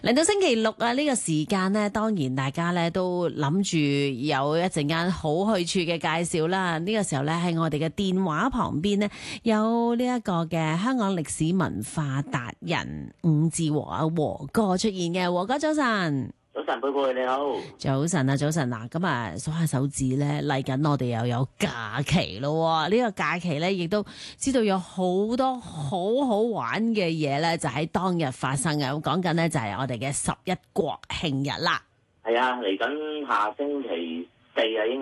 嚟到星期六啊，呢個時間呢，當然大家咧都諗住有一陣間好去處嘅介紹啦。呢個時候咧喺我哋嘅電話旁邊呢，有呢一個嘅香港歷史文化達人伍志和啊，和哥出現嘅。和哥早晨。 早晨，貝貝你好。 早晨啊，早晨嗱，咁啊數下手指咧，嚟緊我哋又有假期咯。呢個假期咧，亦都知道有好多好好玩嘅嘢咧，就喺當日發生嘅。咁講緊咧就係我哋嘅11國慶日啦。 係啊，嚟緊下星期4啊，應